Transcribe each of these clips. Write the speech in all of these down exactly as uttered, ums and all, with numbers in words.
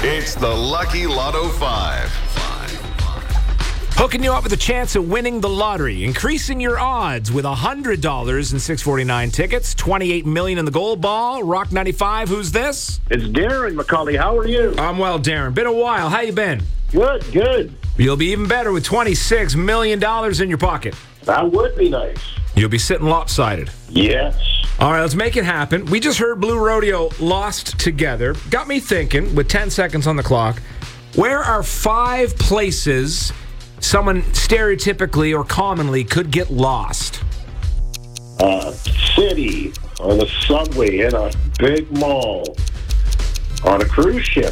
It's the Lucky Lotto five. Hooking you up with a chance of winning the lottery, increasing your odds with one hundred dollars in six forty-nine tickets, twenty-eight million dollars in the gold ball. Rock ninety-five, who's this? It's Darren McCauley. How are you? I'm well, Darren. Been a while. How you been? Good, good. You'll be even better with twenty-six million dollars in your pocket. That would be nice. You'll be sitting lopsided. Yes. All right, let's make it happen. We just heard Blue Rodeo Lost Together. Got me thinking, with ten seconds on the clock, where are five places someone stereotypically or commonly could get lost? Uh, city, on the subway, in a big mall, on a cruise ship,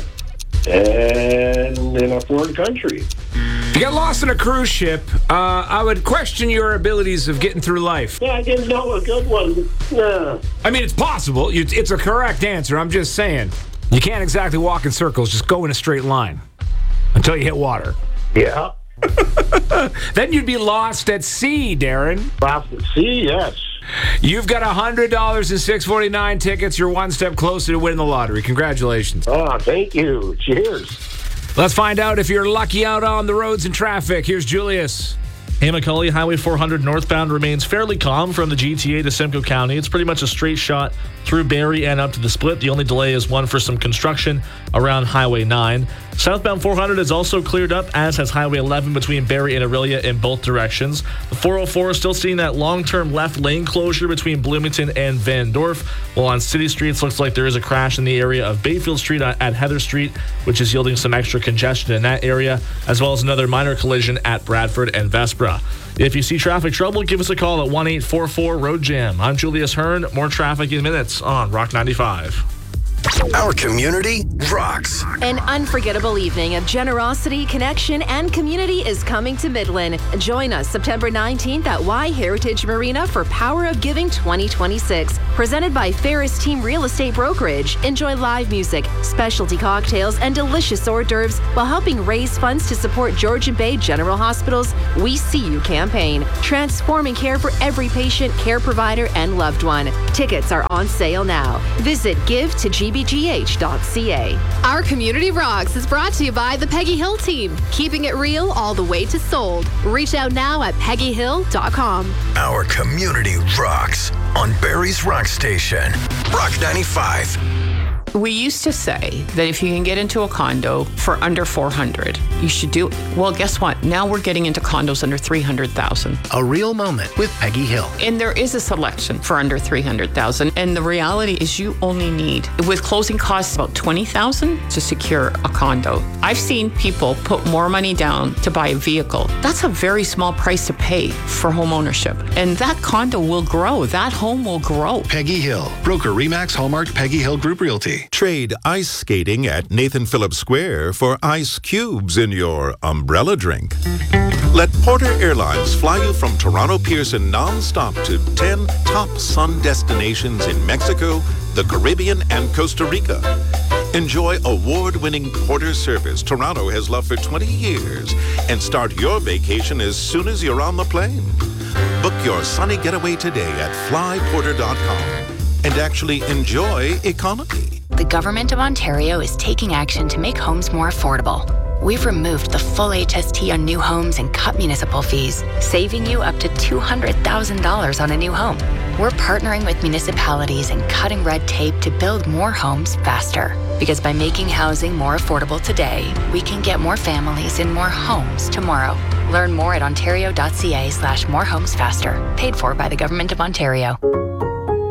and in a foreign country. If you get lost in a cruise ship, uh, I would question your abilities of getting through life. Yeah, I didn't know a good one. Yeah. I mean, it's possible. You- It's a correct answer. I'm just saying. You can't exactly walk in circles. Just go in a straight line until you hit water. Yeah. Then you'd be lost at sea, Darren. Lost at sea, yes. You've got one hundred dollars in six forty-nine tickets. You're one step closer to winning the lottery. Congratulations. Oh, thank you. Cheers. Let's find out if you're lucky out on the roads and traffic. Here's Julius. Hey, Macaulay, Highway four hundred northbound remains fairly calm from the G T A to Simcoe County. It's pretty much a straight shot through Barrie and up to the Split. The only delay is one for some construction around Highway nine. Southbound four hundred is also cleared up, as has Highway eleven between Barrie and Aurelia in both directions. The four oh four is still seeing that long-term left lane closure between Bloomington and Van Dorp. While on city streets, looks like there is a crash in the area of Bayfield Street at Heather Street, which is yielding some extra congestion in that area, as well as another minor collision at Bradford and Vespra. If you see traffic trouble, give us a call at one eight four four road jam. I'm Julius Hearn. More traffic in minutes on Rock ninety-five. Our community rocks. An unforgettable evening of generosity, connection, and community is coming to Midland. Join us September nineteenth at Y Heritage Marina for Power of Giving twenty twenty-six. Presented by Ferris Team Real Estate Brokerage. Enjoy live music, specialty cocktails, and delicious hors d'oeuvres while helping raise funds to support Georgian Bay General Hospital's We See You campaign. Transforming care for every patient, care provider, and loved one. Tickets are on sale now. Visit give to g b g h dot c a. Our Community Rocks is brought to you by the Peggy Hill team, keeping it real all the way to sold. Reach out now at peggy hill dot com. Our community rocks on Barrie's Rock Station. Rock ninety-five. We used to say that if you can get into a condo for under four hundred, you should do it. Well, guess what? Now we're getting into condos under three hundred thousand. A real moment with Peggy Hill. And there is a selection for under three hundred thousand. And the reality is you only need, with closing costs, about twenty thousand to secure a condo. I've seen people put more money down to buy a vehicle. That's a very small price to pay for home ownership. And that condo will grow. That home will grow. Peggy Hill. Broker Remax Hallmark Peggy Hill Group Realty. Trade ice skating at Nathan Phillips Square for ice cubes in your umbrella drink. Let Porter Airlines fly you from Toronto Pearson nonstop to ten top sun destinations in Mexico, the Caribbean, and Costa Rica. Enjoy award-winning Porter service Toronto has loved for twenty years and start your vacation as soon as you're on the plane. Book your sunny getaway today at fly porter dot com and actually enjoy economy. The Government of Ontario is taking action to make homes more affordable. We've removed the full H S T on new homes and cut municipal fees, saving you up to two hundred thousand dollars on a new home. We're partnering with municipalities and cutting red tape to build more homes faster. Because by making housing more affordable today, we can get more families in more homes tomorrow. Learn more at ontario dot c a slash more homes faster. Paid for by the Government of Ontario.